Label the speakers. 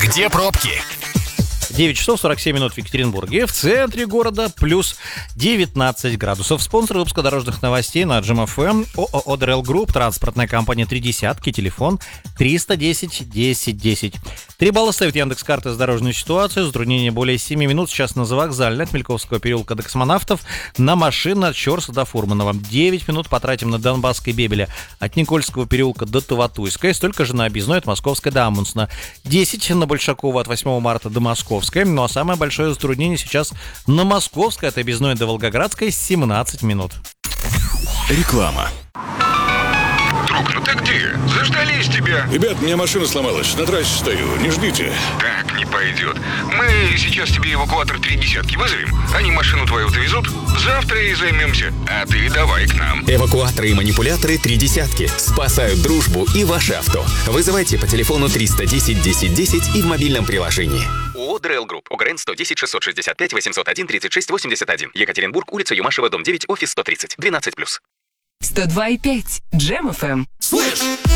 Speaker 1: Где пробки?
Speaker 2: 9 часов 47 минут в Екатеринбурге. В центре города плюс 19 градусов. Спонсор выпуска дорожных новостей на Джем ФМ. ООО «ДРЛ Групп», транспортная компания «Три десятки», телефон 310 10 10. 3 балла ставит Яндекс.Карта за дорожную ситуацию. Затруднение более 7 минут сейчас на Завокзальной от Мельковского переулка до Космонавтов на машины от Щорса до Фурманова. 9 минут потратим на Донбасской Бебеля от Никольского переулка до Таватуйской. Столько же на Объездной от Московской до Амундсена. 10 на Большакова от 8 марта до Московской. Ну а самое большое затруднение сейчас на Московской от Объездной до Волгоградской 17 минут.
Speaker 1: Реклама.
Speaker 3: Друг, ну ты где? Заждались тебя.
Speaker 4: Ребят, у меня машина сломалась, на трассе стою, не ждите.
Speaker 3: Так не пойдет. Мы сейчас тебе эвакуатор 3 десятки вызовем. Они машину твою довезут. Завтра и займемся. А ты давай к нам.
Speaker 5: Эвакуаторы и манипуляторы 3 десятки. Спасают дружбу и ваше авто. Вызывайте по телефону 310 10 10 и в мобильном приложении. ООО «ДРЛ Групп». ОГРН 110 665 801 36 81. Екатеринбург, улица Юмашева, дом 9, офис 130. 12+.
Speaker 6: 102,5 Джем ФМ.
Speaker 1: Слышь!